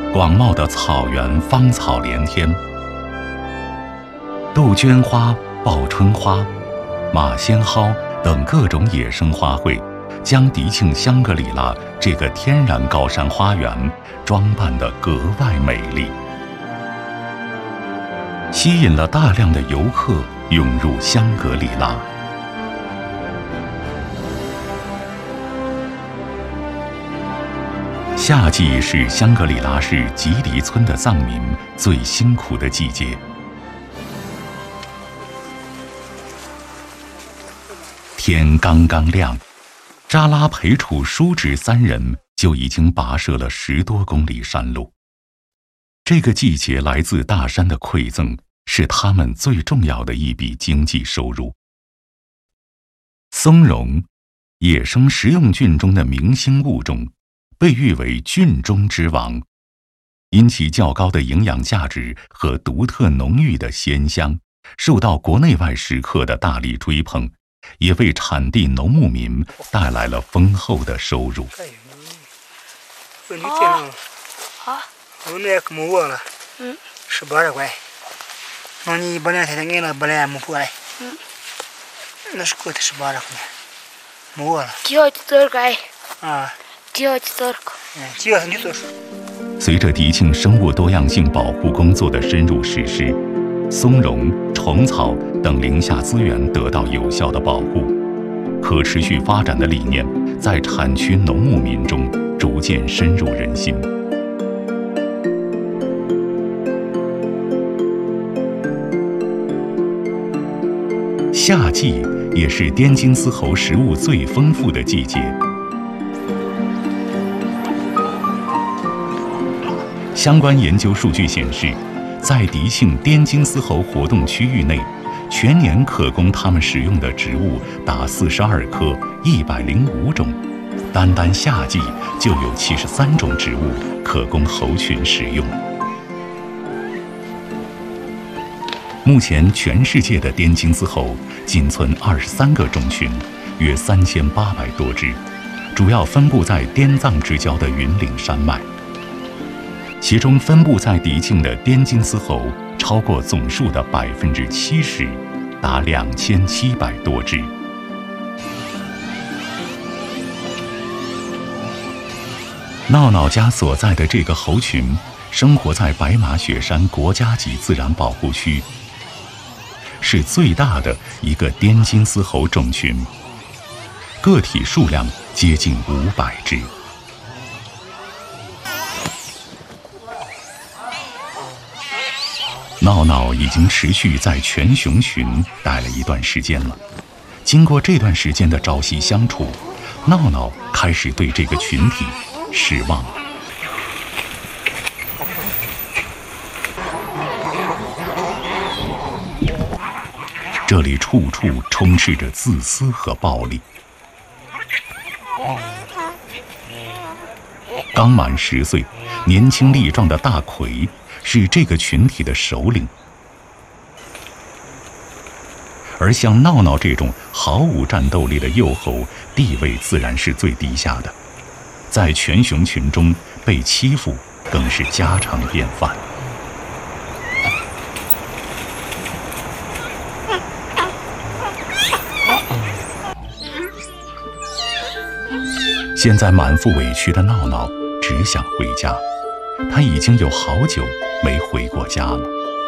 广袤的草原芳草连天，杜鹃花、报春花、马先蒿等各种野生花卉，将迪庆香格里拉这个天然高山花园装扮得格外美丽，吸引了大量的游客涌入香格里拉。夏季是香格里拉市吉黎村的藏民最辛苦的季节。天刚刚亮，扎拉培楚、舒直三人就已经跋涉了10多公里山路。这个季节来自大山的馈赠，是他们最重要的一笔经济收入。松茸，野生食用菌中的明星物种，被誉为菌中之王，因其较高的营养价值和独特浓郁的鲜香，受到国内外食客的大力追捧，也为产地农牧民带来了丰厚的收入。 我那个没忘了，18块。那你本来才给了，本来没破来。那是过的18块，没忘了。 随着迪庆生物多样性保护工作的深入实施，松茸、虫草等林下资源得到有效的保护，可持续发展的理念在产区农牧民中逐渐深入人心。夏季也是滇金丝猴食物最丰富的季节。相关研究数据显示，在迪庆滇金丝猴活动区域内，全年可供它们使用的植物达42棵，105种，单单夏季就有73种植物可供猴群使用。目前，全世界的滇金丝猴仅存23个种群，约3800多只，主要分布在滇藏之交的云岭山脉。其中分布在迪庆的滇金丝猴超过总数的70%，达2700多只。闹闹家所在的这个猴群生活在白马雪山国家级自然保护区，是最大的一个滇金丝猴种群，个体数量接近500只。闹闹已经持续在全熊群待了一段时间了。经过这段时间的朝夕相处，闹闹开始对这个群体失望了。这里处处充斥着自私和暴力。刚满10岁、年轻力壮的大奎是这个群体的首领，而像闹闹这种毫无战斗力的幼猴，地位自然是最低下的，在全熊群中被欺负更是家常便饭。现在满腹委屈的闹闹只想回家，他已经有好久没回过家了。